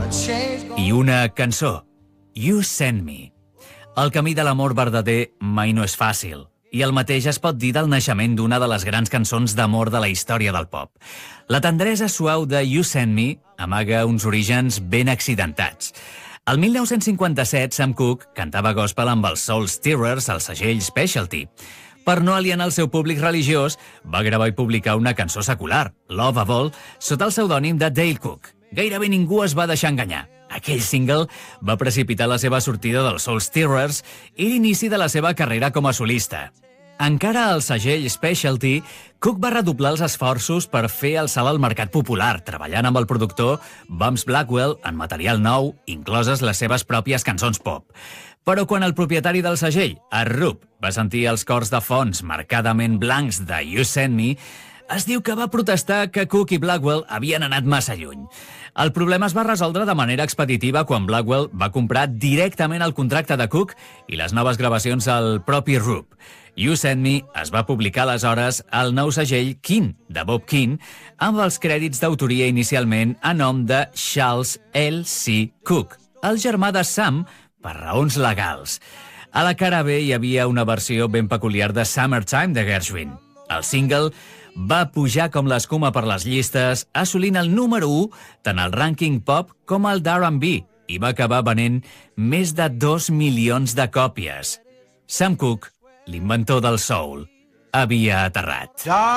I una cançó, You Send Me. El camí de l'amor verdader mai no és fàcil, i el mateix es pot dir del naixement d'una de les grans cançons d'amor de la història del pop. La tendresa suau de You Send Me amaga uns orígens ben accidentats. El 1957, Sam Cooke cantava gospel amb els Soul Stirrers al segell Specialty. Per no alienar el seu públic religiós, va gravar i publicar una cançó secular, Lovable, sota el pseudònim de Dale Cook. Gairebé ningú es va deixar enganyar. Aquell single va precipitar la seva sortida dels Soul Stirrers i l'inici de la seva carrera com a solista. Encara al segell Specialty, Cook va redoblar els esforços per fer el salt al mercat popular, treballant amb el productor Bumps Blackwell en material nou, incloses les seves pròpies cançons pop. Però quan el propietari del segell, Rupp, va sentir els cors de fons marcadament blancs de You Send Me, es diu que va protestar que Cook i Blackwell havien anat massa lluny. El problema es va resoldre de manera expeditiva quan Blackwell va comprar directament el contracte de Cook i les noves gravacions al propi Rupp. You Send Me es va publicar aleshores al nou segell Kin, de Bob Kin, amb els crèdits d'autoria inicialment a nom de Charles L.C. Cook, el germà de Sam, per raons legals. A la cara B hi havia una versió ben peculiar de Summertime de Gershwin. El single va pujar com l'escuma per les llistes, assolint el número 1 tant al rànquing pop com al d'R&B i va acabar venent més de 2 milions de còpies. Sam Cooke, l'inventor del soul, havia aterrat.